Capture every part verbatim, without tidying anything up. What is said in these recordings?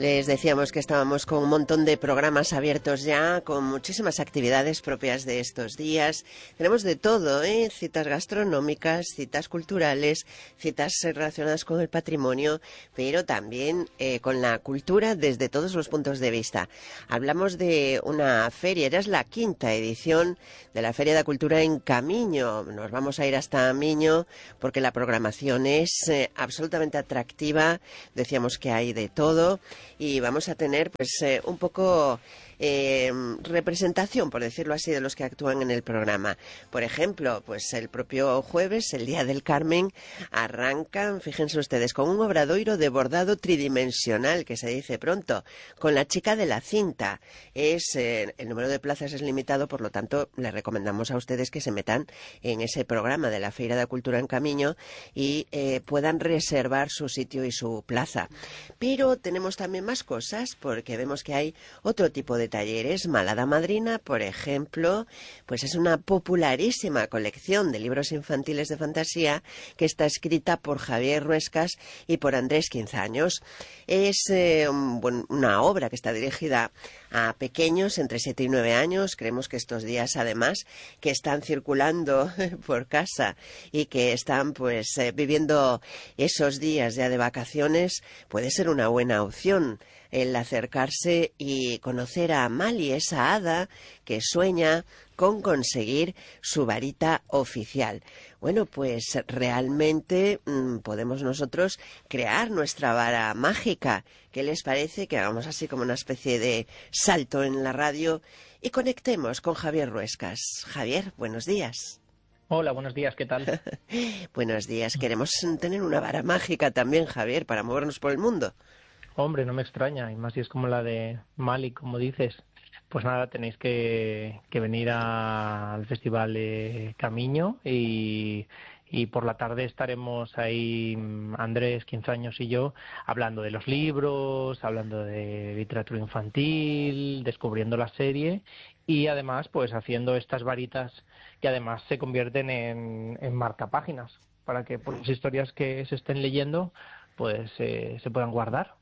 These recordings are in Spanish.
Les decíamos que estábamos con un montón de programas abiertos ya, con muchísimas actividades propias de estos días. Tenemos de todo, ¿eh? Citas gastronómicas, citas culturales, citas relacionadas con el patrimonio, pero también eh, con la cultura desde todos los puntos de vista. Hablamos de una feria, era la quinta edición de la Feria de Cultura en Camiño. Nos vamos a ir hasta Miño porque la programación es eh, absolutamente atractiva. Decíamos que hay de todo. Y vamos a tener pues eh, un poco eh, representación, por decirlo así, de los que actúan en el programa. Por ejemplo, pues el propio jueves, el Día del Carmen, arrancan, fíjense ustedes, con un obradoiro de bordado tridimensional, que se dice pronto, con la chica de la cinta. Es eh, el número de plazas es limitado, por lo tanto, les recomendamos a ustedes que se metan en ese programa de la Feira de Cultura en Camiño y eh, puedan reservar su sitio y su plaza. Pero tenemos también más cosas, porque vemos que hay otro tipo de talleres. Malada Madrina, por ejemplo, pues es una popularísima colección de libros infantiles de fantasía que está escrita por Javier Ruescas y por Andrés Quinzaños. Es eh, un, bueno, una obra que está dirigida a pequeños entre siete y nueve años. Creemos que estos días, además, que están circulando por casa y que están pues eh, viviendo esos días ya de vacaciones, puede ser una buena opción el acercarse y conocer a Mali, esa hada que sueña con conseguir su varita oficial. Bueno, pues realmente mmm, podemos nosotros crear nuestra vara mágica. ¿Qué les parece? Que hagamos así como una especie de salto en la radio y conectemos con Javier Ruescas. Javier, buenos días. Hola, buenos días, ¿qué tal? Buenos días. Queremos tener una vara mágica también, Javier, para movernos por el mundo. Hombre, no me extraña, y más si es como la de Mali, como dices. Pues nada, tenéis que, que venir a, al Festival de Camiño y, y por la tarde estaremos ahí Andrés Quinzaños y yo hablando de los libros, hablando de literatura infantil, descubriendo la serie y además pues haciendo estas varitas que además se convierten en, en marcapáginas para que por las historias que se estén leyendo pues eh, se puedan guardar.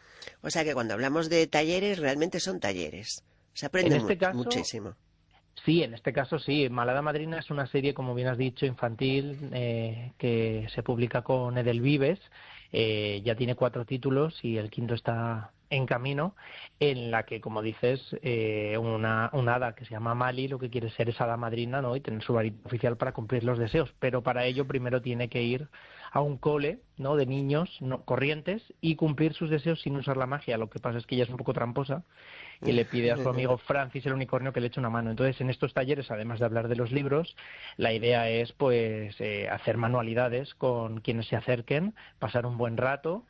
O sea que cuando hablamos de talleres, realmente son talleres. Se aprende en este mu- caso, muchísimo. Sí, en este caso sí. Malada Madrina es una serie, como bien has dicho, infantil, eh, que se publica con Edelvives. Eh, ya tiene cuatro títulos y el quinto está en camino, en la que, como dices, eh, una, una hada que se llama Mali lo que quiere ser es hada madrina, ¿no? Y tener su varita oficial para cumplir los deseos. Pero para ello primero tiene que ir a un cole, ¿no?, de niños no, corrientes y cumplir sus deseos sin usar la magia. Lo que pasa es que ella es un poco tramposa y le pide a su amigo Francis el unicornio que le eche una mano. Entonces, en estos talleres, además de hablar de los libros, la idea es pues eh, hacer manualidades con quienes se acerquen, pasar un buen rato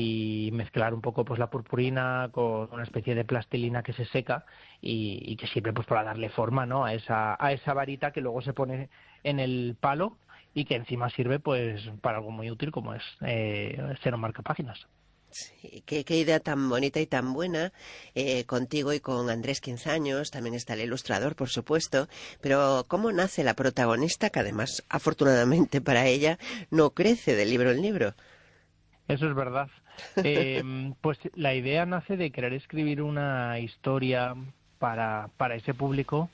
y mezclar un poco pues la purpurina con una especie de plastilina que se seca y, y que sirve pues para darle forma, ¿no?, a esa a esa varita que luego se pone en el palo y que encima sirve pues para algo muy útil como es eh, ser un marcapáginas. Sí, qué, qué idea tan bonita y tan buena, eh, contigo y con Andrés Quinzaños, también está el ilustrador, por supuesto, pero ¿cómo nace la protagonista, que además, afortunadamente para ella, no crece de libro en libro? Eso es verdad. Eh, pues la idea nace de querer escribir una historia para, para ese público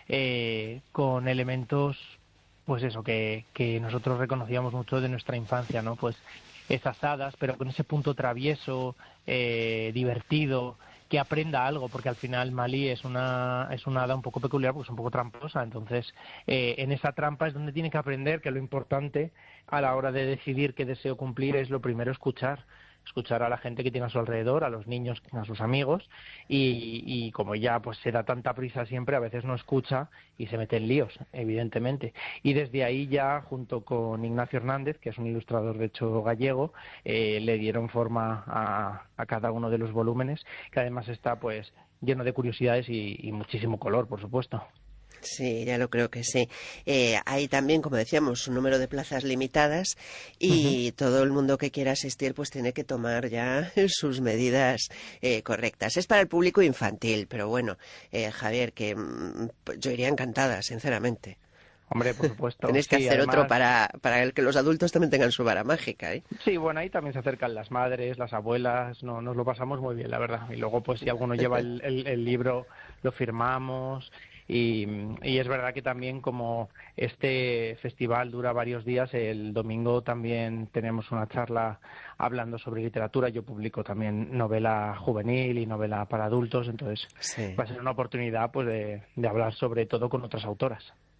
eh, con elementos, pues eso, que, que nosotros reconocíamos mucho de nuestra infancia, ¿no? Pues esas hadas, pero con ese punto travieso, eh, divertido, que aprenda algo, porque al final Mali es una es una hada un poco peculiar, porque es un poco tramposa, entonces eh, en esa trampa es donde tiene que aprender que lo importante a la hora de decidir qué deseo cumplir es lo primero escuchar, escuchar a la gente que tiene a su alrededor, a los niños, a sus amigos, y, y como ella pues se da tanta prisa siempre, a veces no escucha y se mete en líos, evidentemente. Y desde ahí ya, junto con Ignacio Hernández, que es un ilustrador de hecho gallego, eh, le dieron forma a, a cada uno de los volúmenes, que además está pues lleno de curiosidades y, y muchísimo color, por supuesto. Sí, ya lo creo que sí. Eh, hay también, como decíamos, un número de plazas limitadas y uh-huh. todo el mundo que quiera asistir pues tiene que tomar ya sus medidas eh, correctas. Es para el público infantil, pero bueno, eh, Javier, que mm, yo iría encantada, sinceramente. Hombre, por supuesto. Tenéis que Sí, hacer además, otro para, para el que los adultos también tengan su vara mágica, ¿eh? sí, bueno, ahí también se acercan las madres, las abuelas, no, nos lo pasamos muy bien, la verdad. Y luego, pues si alguno lleva el, el, el libro, lo firmamos. Y, y es verdad que también como este festival dura varios días, el domingo también tenemos una charla hablando sobre literatura. Yo publico también novela juvenil y novela para adultos, entonces Sí. va a ser una oportunidad pues de, de hablar sobre todo con otras autoras.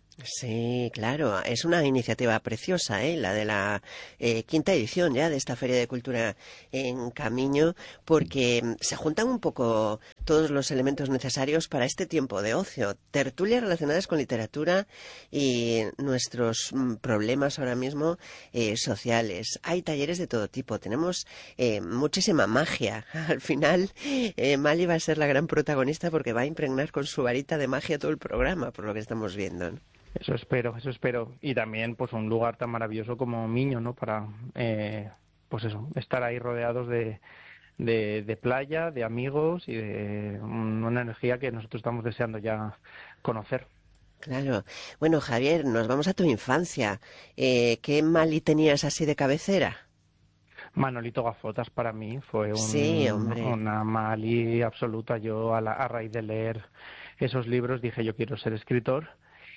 Sí, claro, es una iniciativa preciosa, ¿eh? La de la eh, quinta edición ya de esta Feria de Cultura en Camiño, porque mm, se juntan un poco todos los elementos necesarios para este tiempo de ocio, tertulias relacionadas con literatura y nuestros mm, problemas ahora mismo eh, sociales. Hay talleres de todo tipo, tenemos eh, muchísima magia. Al final, eh, Mali va a ser la gran protagonista porque va a impregnar con su varita de magia todo el programa, por lo que estamos viendo, ¿no? Eso espero, eso espero. Y también, pues, un lugar tan maravilloso como Miño, ¿no? Para, eh, pues eso, estar ahí rodeados de, de, de playa, de amigos y de un- una energía que nosotros estamos deseando ya conocer. Claro. Bueno, Javier, nos vamos a tu infancia. Eh, ¿qué Mali tenías así de cabecera? Manolito Gafotas para mí fue Sí, un, hombre. una Mali absoluta. Yo, a, la- a raíz de leer esos libros, dije yo quiero ser escritor.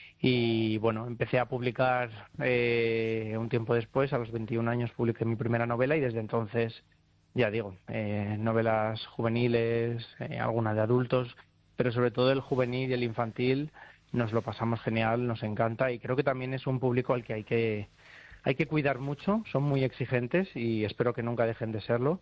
Y bueno, empecé a publicar eh, un tiempo después, a los veintiún años publiqué mi primera novela y desde entonces, ya digo, eh, novelas juveniles, eh, algunas de adultos, pero sobre todo el juvenil y el infantil nos lo pasamos genial, nos encanta y creo que también es un público al que hay que hay que cuidar mucho, son muy exigentes y espero que nunca dejen de serlo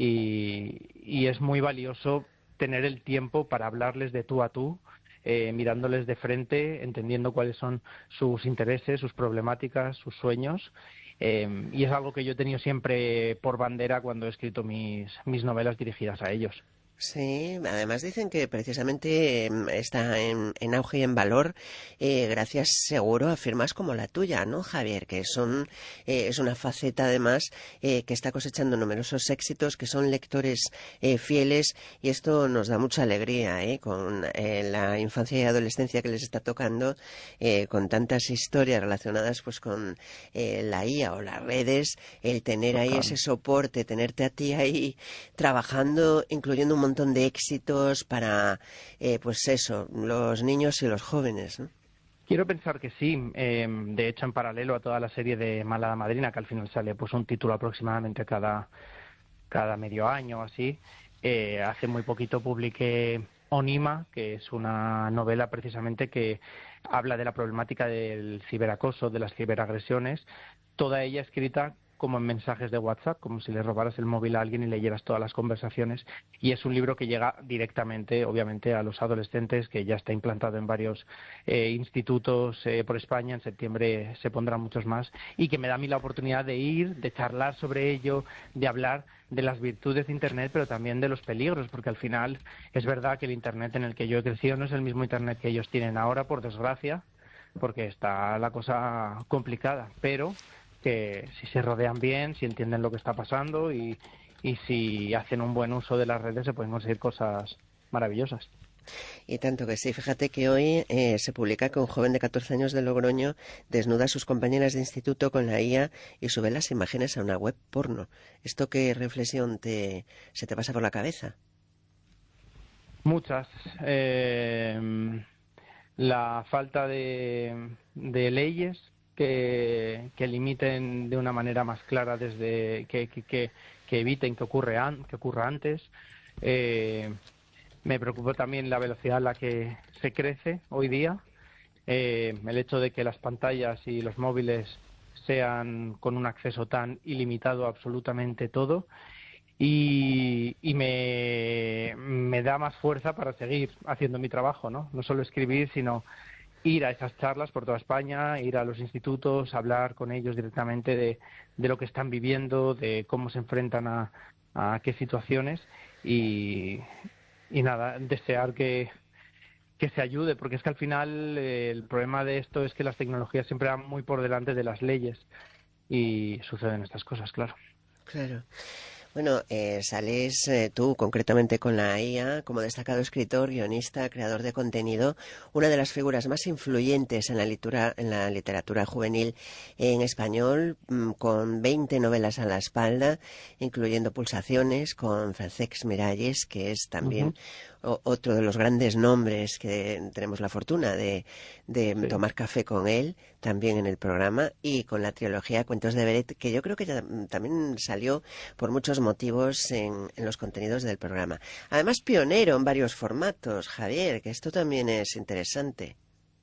y, y es muy valioso tener el tiempo para hablarles de tú a tú, eh, mirándoles de frente, entendiendo cuáles son sus intereses, sus problemáticas, sus sueños. Eh, y es algo que yo he tenido siempre por bandera cuando he escrito mis, mis novelas dirigidas a ellos. Sí, además dicen que precisamente em, está en, en auge y en valor eh, gracias seguro a firmas como la tuya, ¿no, Javier? Que son eh, es una faceta además eh, que está cosechando numerosos éxitos, que son lectores eh, fieles y esto nos da mucha alegría, ¿eh? Con eh, la infancia y adolescencia que les está tocando, eh, con tantas historias relacionadas pues con eh, la I A o las redes, el tener ahí ese Total. soporte, tenerte a ti ahí trabajando, incluyendo un montón de éxitos para, eh, pues eso, los niños y los jóvenes, ¿no? Quiero pensar que sí. Eh, de hecho, en paralelo a toda la serie de Malada Madrina, que al final sale pues un título aproximadamente cada, cada medio año o así, eh, hace muy poquito publiqué Onima, que es una novela precisamente que habla de la problemática del ciberacoso, de las ciberagresiones, toda ella escrita como en mensajes de WhatsApp, como si le robaras el móvil a alguien y leyeras todas las conversaciones. Y es un libro que llega directamente, obviamente, a los adolescentes, que ya está implantado en varios eh, institutos eh, por España. En septiembre se pondrán muchos más. Y que me da a mí la oportunidad de ir, de charlar sobre ello, de hablar de las virtudes de Internet, pero también de los peligros, porque al final es verdad que el Internet en el que yo he crecido no es el mismo Internet que ellos tienen ahora, por desgracia, porque está la cosa complicada, pero que si se rodean bien, si entienden lo que está pasando y, y si hacen un buen uso de las redes se pueden conseguir cosas maravillosas. Y tanto que sí, fíjate que hoy eh, se publica que un joven de catorce años de Logroño desnuda a sus compañeras de instituto con la I A y sube las imágenes a una web porno. ¿Esto qué reflexión te, se te pasa por la cabeza? Muchas. Eh, la falta de, de leyes que, que limiten de una manera más clara desde que, que, que, que eviten que, ocurre an, que ocurra antes. Eh, me preocupa también la velocidad a la que se crece hoy día. Eh, el hecho de que las pantallas y los móviles sean con un acceso tan ilimitado a absolutamente todo y, y me, me da más fuerza para seguir haciendo mi trabajo, ¿no? No solo escribir, sino ir a esas charlas por toda España, ir a los institutos, hablar con ellos directamente de, de lo que están viviendo, de cómo se enfrentan a, a qué situaciones y, y nada, desear que, que se ayude, porque es que al final eh, el problema de esto es que las tecnologías siempre van muy por delante de las leyes y suceden estas cosas, claro. Claro. Bueno, eh, sales eh, tú concretamente con la I A como destacado escritor, guionista, creador de contenido, una de las figuras más influyentes en la, litura, en la literatura juvenil en español, mmm, con veinte novelas a la espalda, incluyendo Pulsaciones, con Francesc Miralles, que es también Uh-huh. o, otro de los grandes nombres que tenemos la fortuna de, de Sí. tomar café con él, también en el programa, y con la trilogía Cuentos de Beret, que yo creo que ya, también salió por muchos motivos en, en los contenidos del programa. Además, pionero en varios formatos, Javier, que esto también es interesante.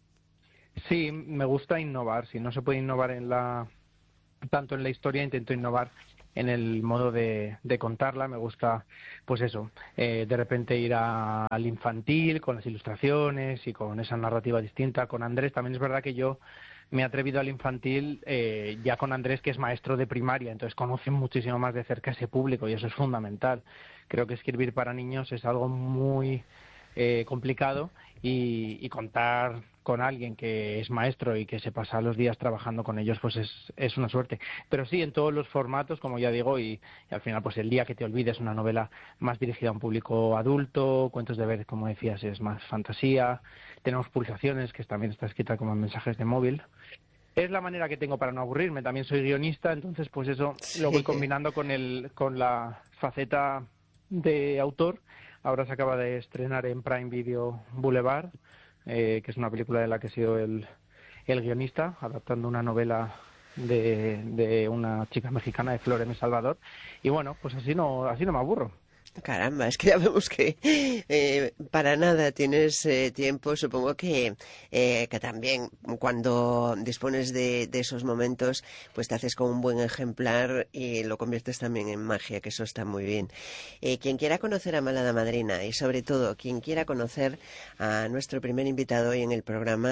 Sí, me gusta innovar. Si no se puede innovar en la tanto en la historia, intento innovar en el modo de, de contarla. Me gusta, pues eso, eh, de repente ir a, al infantil con las ilustraciones y con esa narrativa distinta. Con Andrés también es verdad que yo me he atrevido al infantil eh, ya con Andrés, que es maestro de primaria, entonces conoce muchísimo más de cerca ese público y eso es fundamental. Creo que escribir para niños es algo muy eh, complicado y, y contar con alguien que es maestro y que se pasa los días trabajando con ellos, pues es, es una suerte. Pero sí, en todos los formatos, como ya digo, y, y al final, pues El día que te olvides, una novela más dirigida a un público adulto, Cuentos de Ver, como decías, es más fantasía, tenemos Pulsaciones, que también está escrita como en mensajes de móvil. Es la manera que tengo para no aburrirme, también soy guionista, entonces pues eso Sí. lo voy combinando con, el, con la faceta de autor. Ahora se acaba de estrenar en Prime Video Boulevard, eh, que es una película de la que he sido el, el guionista, adaptando una novela de, de una chica mexicana, de Flor M. Salvador. Y bueno, pues así no, así no me aburro. Caramba, es que ya vemos que eh, para nada tienes eh, tiempo. Supongo que, eh, que también cuando dispones de, de esos momentos, pues te haces con un buen ejemplar y lo conviertes también en magia, que eso está muy bien. Eh, quien quiera conocer a Malada Madrina y sobre todo quien quiera conocer a nuestro primer invitado hoy en el programa,